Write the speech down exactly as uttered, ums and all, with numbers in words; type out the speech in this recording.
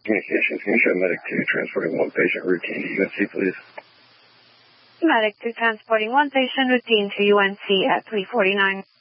Communications, can you show Medic two transporting one patient routine to U N C, please? Medic two transporting one patient routine to U N C at three forty-nine.